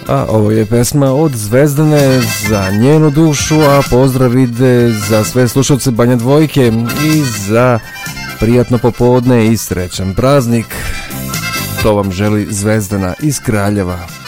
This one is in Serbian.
A ovo je pesma od Zvezdane za njenu dušu, a pozdrav ide za sve slušalce Banja Dvojke i za prijatno popodne i srećan praznik. To vam želi Zvezdana iz Kraljeva.